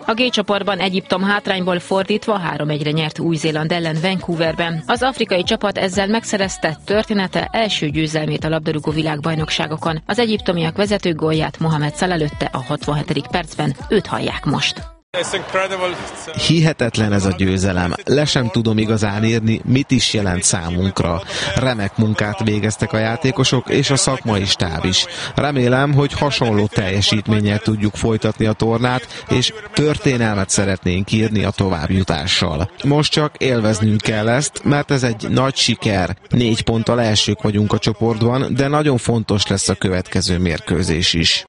A G csoportban Egyiptom hátrányból fordítva 3-1-re nyert Új-Zéland ellen Vancouverben. Az afrikai csapat ezzel megszerezte története első győzelmét a labdarúgó világbajnokságokon. Az egyiptomiak vezető gólját Mohamed Salah lőtte a 67. percben, őt hallják most. Hihetetlen ez a győzelem. Le sem tudom igazán írni, mit is jelent számunkra. Remek munkát végeztek a játékosok és a szakmai stáb is. Remélem, hogy hasonló teljesítménnyel tudjuk folytatni a tornát, és történelmet szeretnénk írni a továbbjutással. Most csak élveznünk kell ezt, mert ez egy nagy siker. 4 ponttal elsők vagyunk a csoportban, de nagyon fontos lesz a következő mérkőzés is.